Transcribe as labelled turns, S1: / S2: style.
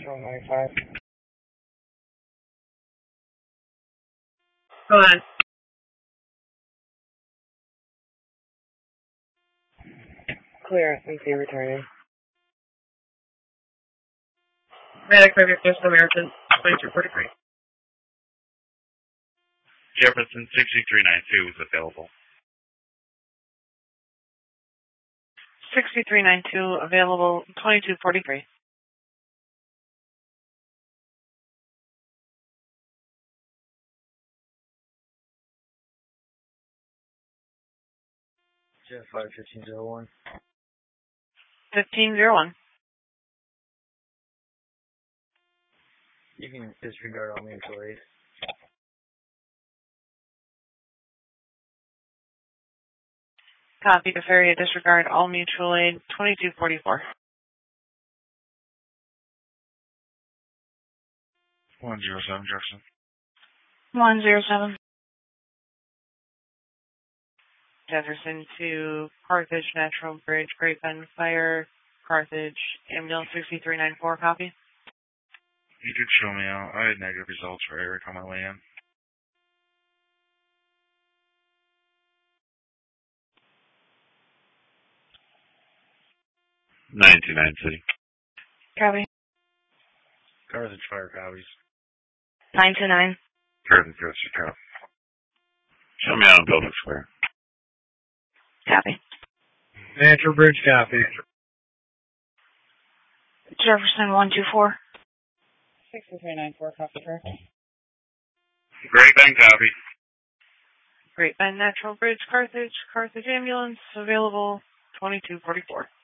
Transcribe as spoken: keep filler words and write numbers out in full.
S1: Central ninety-five.
S2: Go ahead.
S1: Clear, thank you, returning.
S2: Medic five East American, twenty-two forty-three.
S3: Jefferson sixty-three ninety-two is available.
S2: sixty-three ninety-two available, twenty-two forty-three.
S4: Jet five fifteen zero one.
S2: fifteen zero one.
S4: You can disregard all mutual aid.
S2: Copy to ferry, disregard all mutual aid, twenty-two forty-four.
S3: one zero seven Jefferson.
S2: one zero seven. Jefferson to Carthage, Natural Bridge, Great Bend Fire, Carthage, ambulance sixty-three ninety-four, copy.
S3: You did show me out. I had negative results for Eric on my way in. ninety-nine City.
S2: Copy.
S4: Carthage fire copies.
S2: nine two nine.
S3: Carthage, yes, you can. Show me out on Belgium Square.
S2: Copy.
S4: Natural Bridge copy.
S2: Jefferson one two four.
S1: sixty-three ninety-four, copy, sir.
S3: Great Bend copy.
S2: Great Bend Natural Bridge, Carthage, Carthage ambulance available, twenty-two forty-four.